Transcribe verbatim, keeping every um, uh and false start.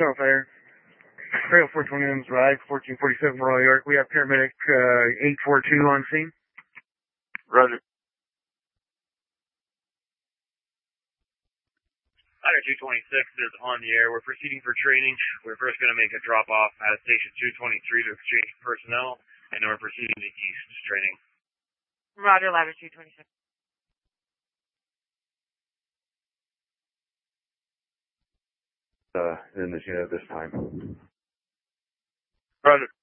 Starfire. Trail four twenty M's Ride, fourteen forty-seven Royal York. We have paramedic uh, eight four two on scene. Roger. Ladder two twenty-six is on the air. We're proceeding for training. We're first going to make a drop-off at Station two twenty-three to exchange personnel, and then we're proceeding to East training. Roger, Ladder two twenty-six. Uh, in this unit this time. Roger.